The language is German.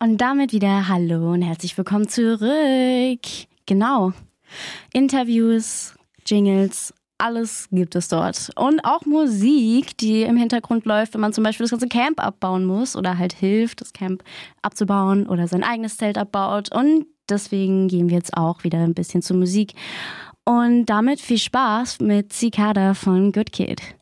Und damit wieder hallo und herzlich willkommen zurück. Genau, Interviews, Jingles, alles gibt es dort. Und auch Musik, die im Hintergrund läuft, wenn man zum Beispiel das ganze Camp abbauen muss oder halt hilft, das Camp abzubauen oder sein eigenes Zelt abbaut. Und deswegen gehen wir jetzt auch wieder ein bisschen zur Musik. Und damit viel Spaß mit Cicada von Good Kid.